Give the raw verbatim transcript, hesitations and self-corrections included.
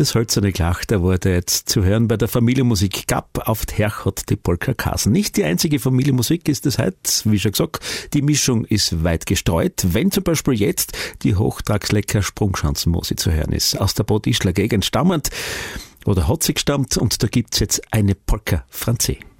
Das hölzerne Glach, da wurde jetzt zu hören bei der Familienmusik Gab auf Herch hat die Polka Kasen. Nicht die einzige Familienmusik ist es heute, wie schon gesagt, die Mischung ist weit gestreut. Wenn zum Beispiel jetzt die Hochtragslecker Sprungschanzenmusik zu hören ist, aus der Bodischler Gegend stammend, oder hat sie gestammt, und da gibt's jetzt eine Polka Franzé.